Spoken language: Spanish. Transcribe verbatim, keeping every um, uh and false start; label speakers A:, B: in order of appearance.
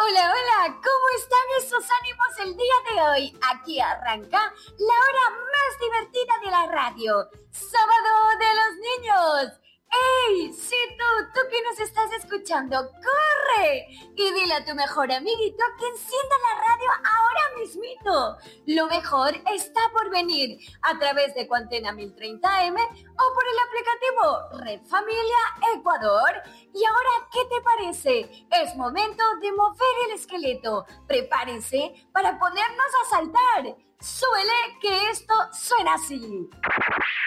A: Hola, hola, ¿cómo están esos ánimos el día de hoy? Aquí arranca la hora más divertida de la radio, Sábado de los Niños. ¡Ey! Sí, tú, tú que nos estás escuchando, ¡corre! Y dile a tu mejor amiguito que encienda la radio ahora mismito. Lo mejor está por venir a través de Cuantena mil treinta eme o por el aplicativo Red Familia Ecuador. Y ahora, ¿qué te parece? Es momento de mover el esqueleto. Prepárense para ponernos a saltar. Suele que esto suena así.